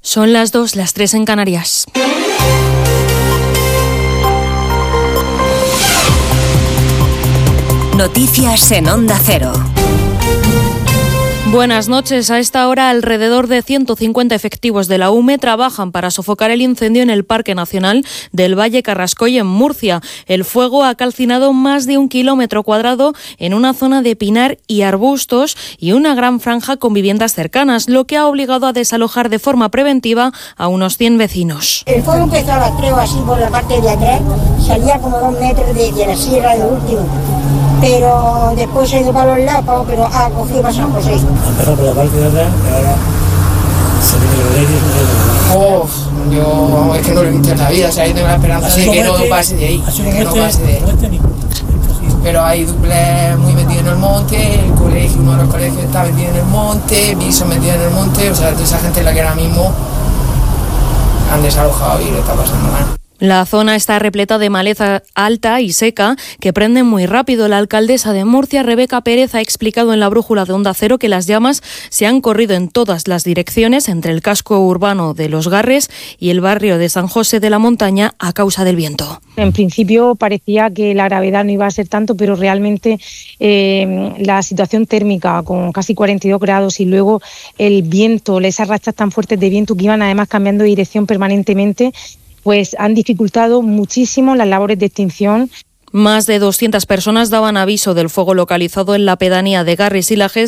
Son las 2, las 3 en Canarias. Noticias en Onda Cero. Buenas noches. A esta hora, alrededor de 150 efectivos de la UME trabajan para sofocar el incendio en el Parque Nacional del Valle Carrascoy, en Murcia. El fuego ha calcinado más de 1 kilómetro cuadrado en una zona de pinar y arbustos y una gran franja con viviendas cercanas, lo que ha obligado a desalojar de forma preventiva a unos 100 vecinos. El fuego empezó a las 3 o así por la parte de atrás, salía como 2 metros de la sierra del último. Pero después se ha ido para los lados, pero ha cogido para San José. Pero por la parte de atrás, ahora se me yo es que no lo he visto en la vida, o sea, yo tengo la esperanza de que no pase de ahí. Pero hay duples muy metidos en el monte, el colegio, uno de los colegios está metido en el monte, pisos metidos en el monte, o sea, toda esa gente es la que ahora mismo han desalojado y lo está pasando mal. La zona está repleta de maleza alta y seca que prenden muy rápido. La alcaldesa de Murcia, Rebeca Pérez, ha explicado en la brújula de Onda Cero que las llamas se han corrido en todas las direcciones entre el casco urbano de Los Garres y el barrio de San José de la Montaña a causa del viento. En principio parecía que la gravedad no iba a ser tanto, pero realmente la situación térmica con casi 42 grados y luego el viento, esas rachas tan fuertes de viento que iban además cambiando de dirección permanentemente, pues han dificultado muchísimo las labores de extinción. Más de 200 personas daban aviso del fuego localizado en la pedanía de Garres y Lajes